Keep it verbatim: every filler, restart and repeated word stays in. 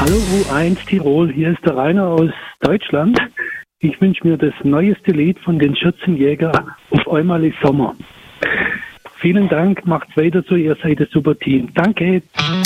Hallo U eins Tirol, hier ist der Rainer aus Deutschland. Ich wünsche mir das neueste Lied von den Schürzenjäger, Auf einmal ist Sommer. Vielen Dank, macht's weiter so, ihr seid ein super Team. Danke.